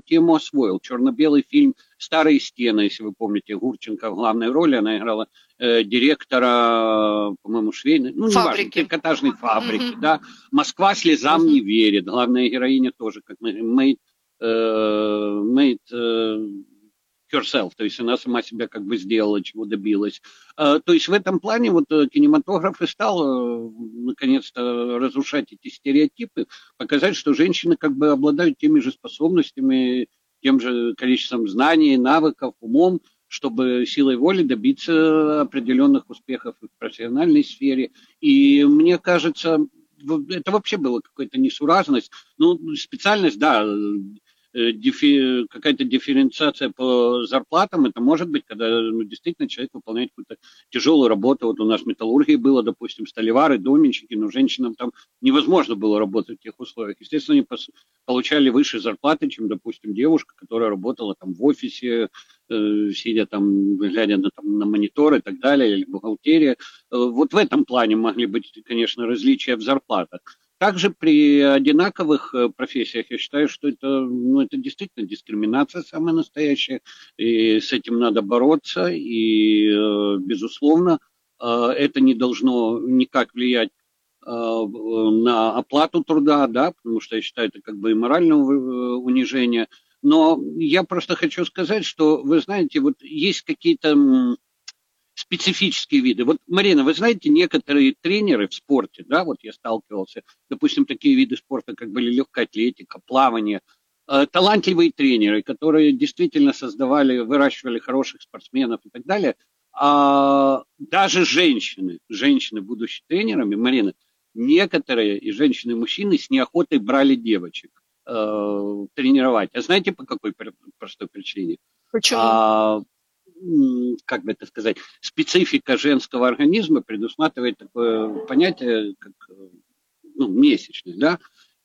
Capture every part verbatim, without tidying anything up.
тему освоил. Черно-белый фильм «Старые стены», если вы помните, Гурченко в главной роли, она играла э, директора, по-моему, швейной, ну, неважно, трикотажной фабрики, mm-hmm. да. «Москва слезам mm-hmm. не верит», главная героиня тоже, как Made, э, made э, herself, то есть она сама себя как бы сделала, чего добилась. Э, то есть в этом плане вот кинематограф и стал э, наконец-то разрушать эти стереотипы, показать, что женщины как бы обладают теми же способностями, тем же количеством знаний, навыков, умом, чтобы силой воли добиться определенных успехов в профессиональной сфере. И мне кажется, это вообще была какая-то несуразность. Ну, специальность, да, дифи, какая-то дифференциация по зарплатам, это может быть, когда ну, действительно человек выполняет какую-то тяжелую работу. Вот у нас в металлургии было, допустим, столевары, доменщики, но женщинам там невозможно было работать в тех условиях. Естественно, они пос- получали выше зарплаты, чем, допустим, девушка, которая работала там в офисе, э, сидя там, глядя на, там, на монитор и так далее, или бухгалтерия. Э, вот в этом плане могли быть, конечно, различия в зарплатах. Также при одинаковых профессиях я считаю, что это, ну, это действительно дискриминация самая настоящая, и с этим надо бороться, и, безусловно, это не должно никак влиять на оплату труда, да, потому что я считаю, это как бы и моральное унижение. Но я просто хочу сказать, что, вы знаете, вот есть какие-то специфические виды. Вот, Марина, вы знаете, некоторые тренеры в спорте, да, вот я сталкивался, допустим, такие виды спорта, как были легкая атлетика, плавание, э, талантливые тренеры, которые действительно создавали, выращивали хороших спортсменов и так далее, а даже женщины, женщины, будучи тренерами, Марина, некоторые и женщины, и мужчины с неохотой брали девочек э, тренировать. А знаете, по какой простой причине? Почему? А, как бы это сказать, специфика женского организма предусматривает такое понятие, как ну, месячный, да,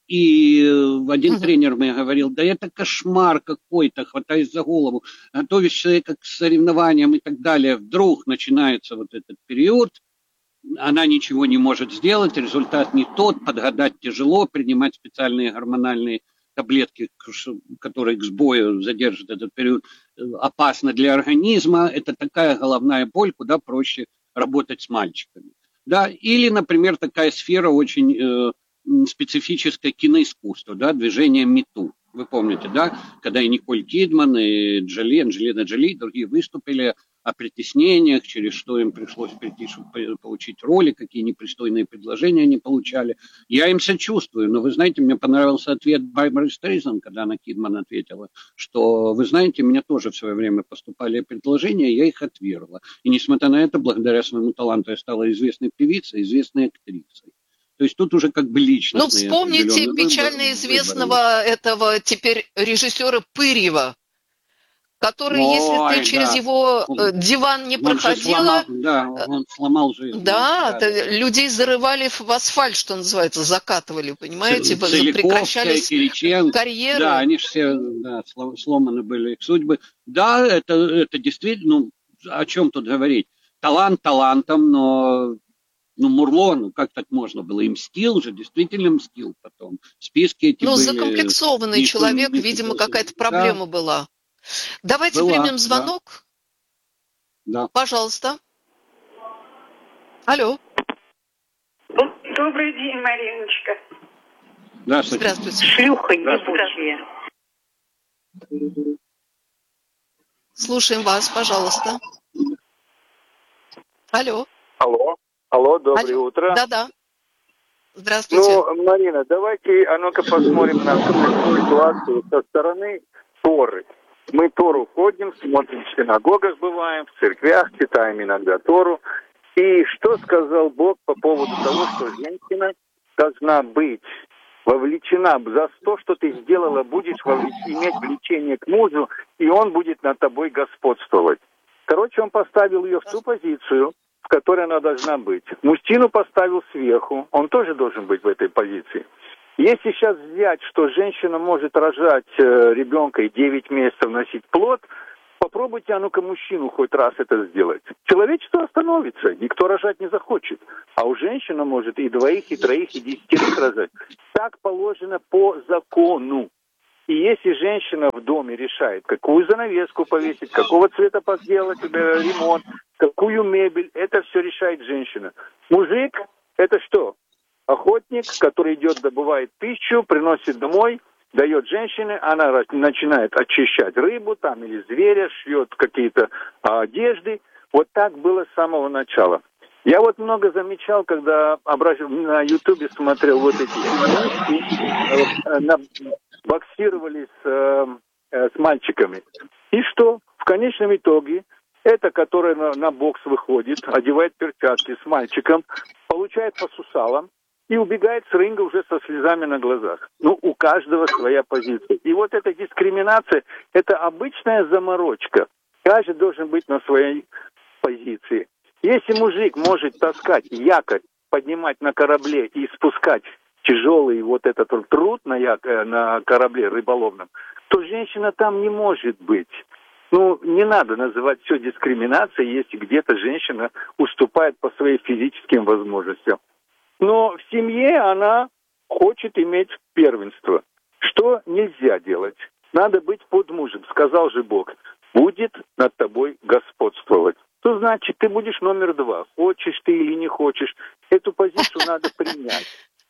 и один uh-huh. тренер мне говорил, да это кошмар какой-то, хватаясь за голову, готовишь человека к соревнованиям и так далее, вдруг начинается вот этот период, она ничего не может сделать, результат не тот, подгадать тяжело, принимать специальные гормональные таблетки, которые к сбою задержат этот период, опасно для организма. Это такая головная боль, куда проще работать с мальчиками. Да? Или, например, такая сфера очень э, специфическое киноискусство, да, движение мету. Вы помните, да, когда и Николь Кидман, и Джоли, Анджелина Джоли, и другие выступили о притеснениях, через что им пришлось прийти, чтобы получить роли, какие непристойные предложения они получали. Я им сочувствую, но вы знаете, мне понравился ответ Барбары Стрейзанд, когда она Кидман ответила, что, вы знаете, мне тоже в свое время поступали предложения, я их отвергла. И несмотря на это, благодаря своему таланту я стала известной певицей, известной актрисой. То есть тут уже как бы личностные. Ну, вспомните печально выбор, известного выборы. этого теперь режиссера Пырьева, который, Ой, если ты через да. его он, диван не проходила... Сломал, да, он сломал жизнь. Да, да, да. Людей зарывали в асфальт, что называется, закатывали, понимаете? Прекращались Кириченко, карьеры. Да, они же все да, сломаны были их судьбы. Да, это, это действительно, ну, о чем тут говорить? Талант талантом, но... Ну, Мурло, ну как так можно было? И мстил же, действительно мстил потом. Списки эти ну, были... Ну, закомплексованный человек, видимо, какая-то проблема да. была. Давайте была, примем звонок. Да. Пожалуйста. Алло. Добрый день, Мариночка. Здравствуйте. Здравствуйте. Шлюха ебучая. Слушаем вас, пожалуйста. Алло. Алло. Алло, доброе Алло. утро. Да-да. Здравствуйте. Ну, Марина, давайте, а ну-ка посмотрим на ситуацию со стороны Торы. Мы Тору ходим, смотрим в синагогах, бываем, в церквях, читаем иногда Тору. И что сказал Бог по поводу того, что женщина должна быть вовлечена за то, что ты сделала, будешь вовлеч... иметь влечение к мужу, и он будет над тобой господствовать. Короче, он поставил ее в ту позицию, в которой она должна быть. Мужчину поставил сверху, он тоже должен быть в этой позиции. Если сейчас взять, что женщина может рожать э, ребенка и девять месяцев носить плод, попробуйте, а ну-ка, мужчину хоть раз это сделать. Человечество остановится, никто рожать не захочет. А у женщины может и двоих, и троих, и десятерых рожать. Так положено по закону. И если женщина в доме решает, какую занавеску повесить, какого цвета сделать ремонт, какую мебель, это все решает женщина. Мужик – это что? Охотник, который идет, добывает пищу, приносит домой, дает женщине, она начинает очищать рыбу там или зверя, шьет какие-то а, одежды. Вот так было с самого начала. Я вот много замечал, когда на Ютубе смотрел вот эти феминистки, боксировали с, с мальчиками. И что? В конечном итоге, эта, которая на, на бокс выходит, одевает перчатки с мальчиком, получает по сусалам и убегает с ринга уже со слезами на глазах. Ну, у каждого своя позиция. И вот эта дискриминация, это обычная заморочка. Каждый должен быть на своей позиции. Если мужик может таскать якорь, поднимать на корабле и спускать тяжелый вот этот труд на, якорь, на корабле рыболовном, то женщина там не может быть. Ну, не надо называть все дискриминацией, если где-то женщина уступает по своим физическим возможностям. Но в семье она хочет иметь первенство. Что нельзя делать? Надо быть под мужем. Сказал же Бог, будет над тобой господствовать. То значит, ты будешь номер два. Хочешь ты или не хочешь. Эту позицию надо принять.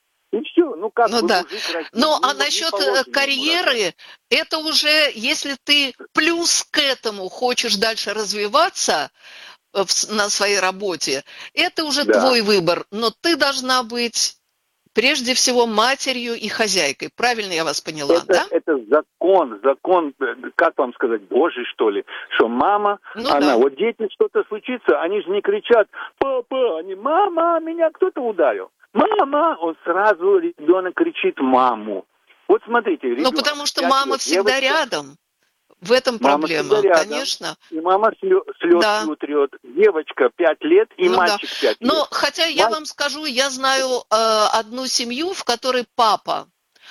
И все. Ну, как ну, бы да. мужик родил, Ну, ну, а насчет положено, карьеры, это уже, если ты плюс к этому хочешь дальше развиваться в, на своей работе, это уже да. твой выбор. Но ты должна быть прежде всего матерью и хозяйкой. Правильно я вас поняла, это, да? Это закон, закон, как вам сказать, Божий, что ли, что мама, ну, она, да. вот дети что-то случится, они же не кричат, папа, они, мама, меня кто-то ударил. Мама, он сразу, ребенок кричит маму. Вот смотрите, ребенок. Ну, потому что мама лет, всегда девочка, рядом. В этом мама проблема, рядом, конечно. И мама слез, слез да. утрет. Девочка пять лет и ну, мальчик да. пять лет. Но хотя я Маль... вам скажу, я знаю э, одну семью, в которой папа,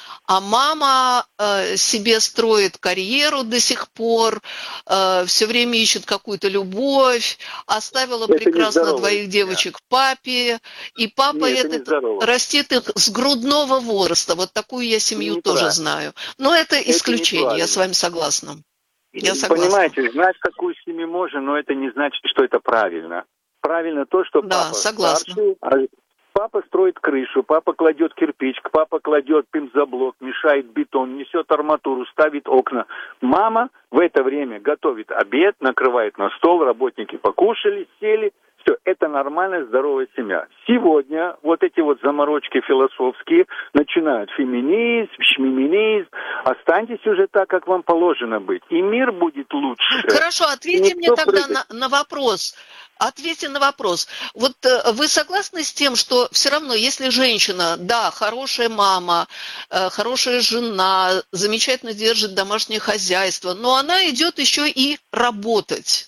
а мама э, себе строит карьеру до сих пор, э, все время ищет какую-то любовь, оставила это прекрасно двоих девочек папе, и папа Нет, этот это растит их с грудного возраста. Вот такую я семью тоже знаю. Но это исключение, я с вами согласна. Я согласна. Понимаете, знать, какую семью можно, но это не значит, что это правильно. Правильно то, что да, папа согласна. старший, а папа строит крышу, папа кладет кирпич, папа кладет пемзоблок, мешает бетон, несет арматуру, ставит окна. Мама в это время готовит обед, накрывает на стол, работники покушали, сели. Все, это нормальная, здоровая семья. Сегодня вот эти вот заморочки философские начинают феминизм, шмиминизм. Останьтесь уже так, как вам положено быть. И мир будет лучше. Хорошо, ответьте мне тогда на, на вопрос. Ответьте на вопрос. Вот э, вы согласны с тем, что все равно, если женщина, да, хорошая мама, э, хорошая жена, замечательно держит домашнее хозяйство, но она идет еще и работать.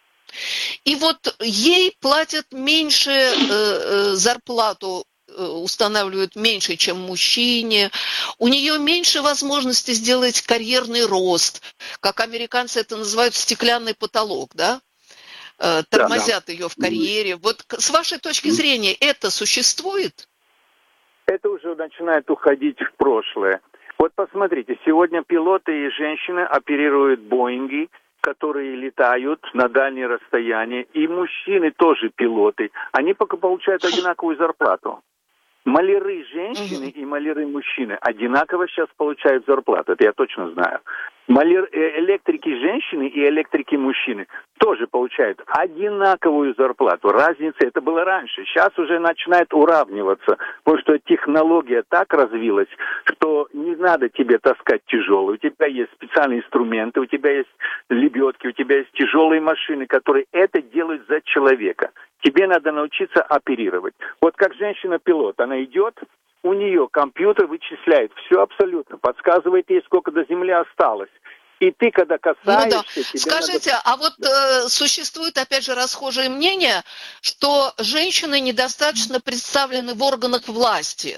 И вот ей платят меньше э, э, зарплату, э, устанавливают меньше, чем мужчине. У нее меньше возможности сделать карьерный рост. Как американцы это называют, стеклянный потолок, да? Э, тормозят да, да. ее в карьере. Вот с вашей точки зрения это существует? Это уже начинает уходить в прошлое. Вот посмотрите, сегодня пилоты и женщины оперируют Боинги, которые летают на дальние расстояния, и мужчины тоже пилоты, они пока получают одинаковую зарплату. Маляры женщины и маляры мужчины одинаково сейчас получают зарплату, это я точно знаю. Маляр... Электрики женщины и электрики мужчины тоже получают одинаковую зарплату. Разница, это было раньше, сейчас уже начинает уравниваться, потому что технология так развилась, что не надо тебе таскать тяжелые. У тебя есть специальные инструменты, у тебя есть лебедки, у тебя есть тяжелые машины, которые это делают за человека. Тебе надо научиться оперировать. Вот как женщина-пилот, она идет, у нее компьютер вычисляет все абсолютно, подсказывает ей, сколько до земли осталось. И ты, когда касаешься... Ну да. Скажите, надо... а вот э, существует, опять же, расхожее мнение, что женщины недостаточно представлены в органах власти.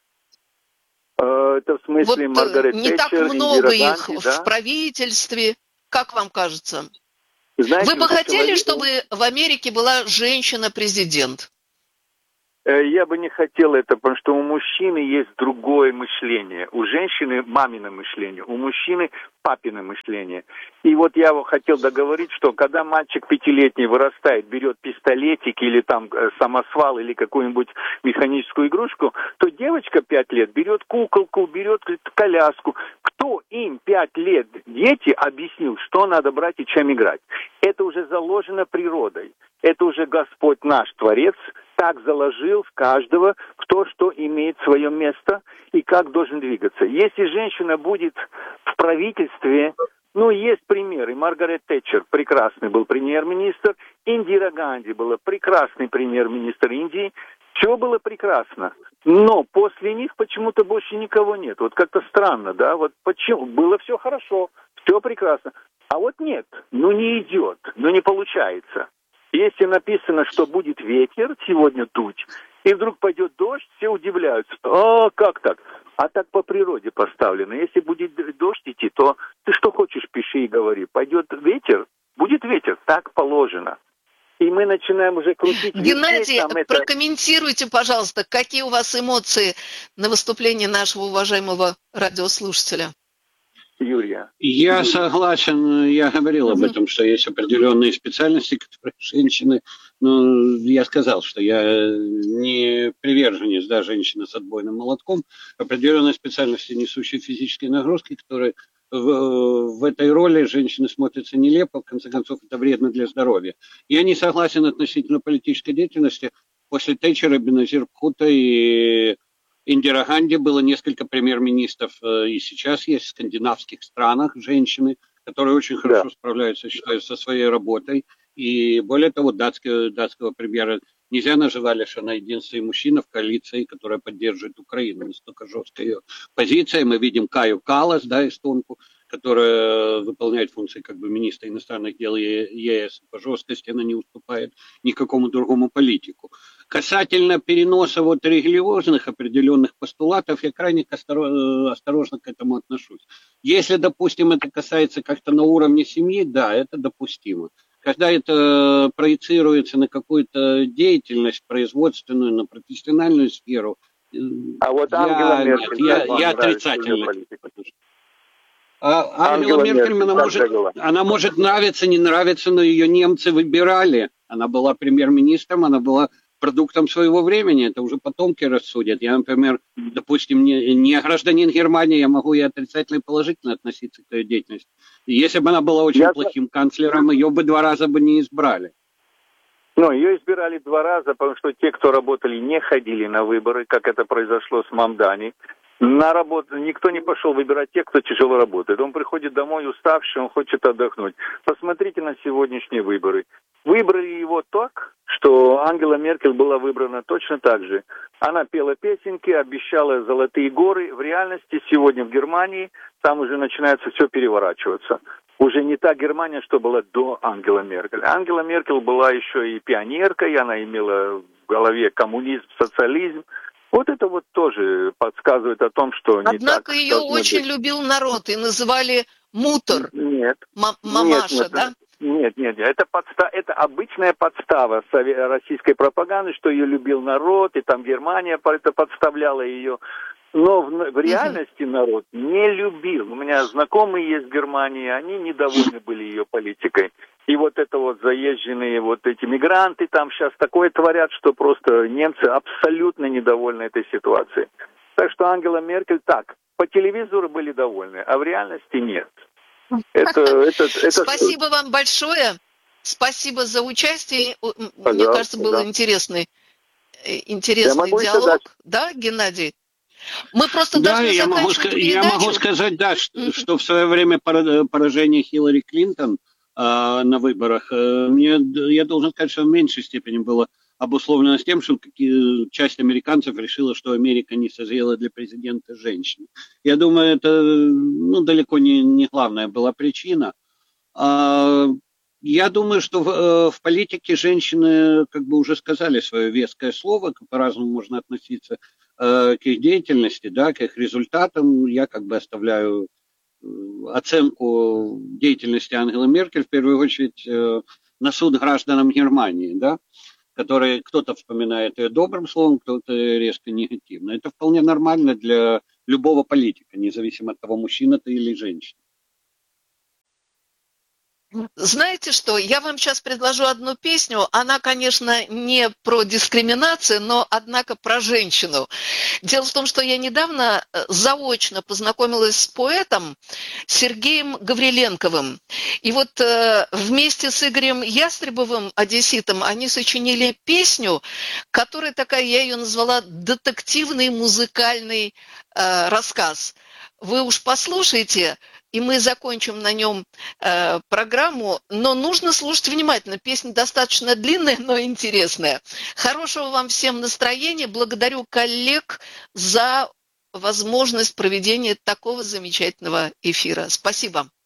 Э, это в смысле вот, Маргарет не Тэтчер, так много Ганди, их да? в правительстве. Как вам кажется? Знаете, Вы бы хотели, человек... чтобы в Америке была женщина-президент? Я бы не хотел это, потому что у мужчины есть другое мышление. У женщины мамино мышление, у мужчины папино мышление. И вот я хотел договорить, что когда мальчик пятилетний вырастает, берет пистолетик или там самосвал или какую-нибудь механическую игрушку, то девочка пять лет берет куколку, берет коляску. Кто им пять лет, дети, объяснил, что надо брать и чем играть? Это уже заложено природой. Это уже Господь наш Творец так заложил в каждого, кто что имеет свое место и как должен двигаться. Если женщина будет в правительстве, ну, есть примеры. Маргарет Тэтчер, прекрасный был премьер-министр, Индира Ганди была прекрасный премьер-министр Индии, все было прекрасно. Но после них почему-то больше никого нет. Вот как-то странно, да? Вот почему? Было все хорошо, все прекрасно. А вот нет, ну не идет, ну не получается. Если написано, что будет ветер сегодня дуть, и вдруг пойдет дождь, все удивляются. А, как так? А так по природе поставлено. Если будет дождь идти, то ты что хочешь, пиши и говори. Пойдет ветер, будет ветер. Так положено. И мы начинаем уже крутить... Геннадий, там это... прокомментируйте, пожалуйста, какие у вас эмоции на выступлении нашего уважаемого радиослушателя? Юрия. Я согласен, я говорил об этом, что есть определенные специальности, которые женщины, ну, я сказал, что я не приверженец, да, женщины с отбойным молотком, определенные специальности, несущие физические нагрузки, которые в, в этой роли женщины смотрятся нелепо, в конце концов, это вредно для здоровья. Я не согласен относительно политической деятельности. После Тэтчера, Беназир Бхутто и Индира Ганди было несколько премьер-министров, и сейчас есть в скандинавских странах женщины, которые очень хорошо да. справляются, считаю, со своей работой. И более того, датского, датского премьера нельзя называли, что она единственный мужчина в коалиции, которая поддерживает Украину. Настолько жесткая ее позиция. Мы видим Каю Каллас, да, эстонку, которая выполняет функции как бы министра иностранных дел ЕС. По жесткости она не уступает никакому другому политику. Касательно переноса вот религиозных определенных постулатов, я крайне осторожно к этому отношусь. Если, допустим, это касается как-то на уровне семьи, да, это допустимо. Когда это проецируется на какую-то деятельность производственную, на профессиональную сферу, а вот я, нет, я, я отрицательно. А Ангела Меркель, она может, она может нравиться, не нравиться, но ее немцы выбирали. Она была премьер-министром, она была продуктом своего времени. Это уже потомки рассудят. Я, например, допустим, не, не гражданин Германии, я могу и отрицательно, и положительно относиться к ее деятельности. И если бы она была очень я... плохим канцлером, ее бы два раза бы не избрали. Ну, ее избирали два раза, потому что те, кто работали, не ходили на выборы, как это произошло с Мамдани. На работу никто не пошел выбирать тех, кто тяжело работает. Он приходит домой уставший, он хочет отдохнуть. Посмотрите на сегодняшние выборы. Выбрали его так, что Ангела Меркель была выбрана точно так же. Она пела песенки, обещала золотые горы. В реальности сегодня в Германии там уже начинается все переворачиваться. Уже не та Германия, что была до Ангелы Меркель. Ангела Меркель была еще и пионеркой, она имела в голове коммунизм, социализм. Вот это вот тоже подсказывает о том, что не Однако так. ее очень быть. Любил народ и называли мутор. Нет. М- мамаша, нет, да? Нет, нет, нет. Это, подста... это обычная подстава российской пропаганды, что ее любил народ, и там Германия это подставляла ее. Но в, в реальности народ не любил. У меня знакомые есть в Германии, они недовольны были ее политикой. И вот это вот заезженные вот эти мигранты там сейчас такое творят, что просто немцы абсолютно недовольны этой ситуацией. Так что Ангела Меркель так, по телевизору были довольны, а в реальности нет. Это, это, это Спасибо вам большое. Спасибо за участие. Пожалуйста, мне кажется, был да. интересный, интересный диалог. Да, Геннадий? Мы просто да, должны я могу, я могу сказать, да, что, mm-hmm. что в свое время поражение Хиллари Клинтон э, на выборах, э, мне, я должен сказать, что в меньшей степени было обусловлено с тем, что какие, часть американцев решила, что Америка не созрела для президента женщин. Я думаю, это ну, далеко не, не главная была причина. А, я думаю, что в, в политике женщины как бы уже сказали свое веское слово, по-разному можно относиться к их деятельности, да, к их результатам. Я как бы оставляю оценку деятельности Ангелы Меркель в первую очередь на суд гражданам Германии, да. которые кто-то вспоминает ее добрым словом, кто-то резко негативно. Это вполне нормально для любого политика, независимо от того, мужчина ты или женщина. Знаете что, я вам сейчас предложу одну песню, она, конечно, не про дискриминацию, но, однако, про женщину. Дело в том, что я недавно заочно познакомилась с поэтом Сергеем Гавриленковым. И вот э, вместе с Игорем Ястребовым, одесситом, они сочинили песню, которая такая, я ее назвала детективный музыкальный э, рассказ. Вы уж послушайте, и мы закончим на нем э, программу, но нужно слушать внимательно. Песня достаточно длинная, но интересная. Хорошего вам всем настроения. Благодарю коллег за возможность проведения такого замечательного эфира. Спасибо.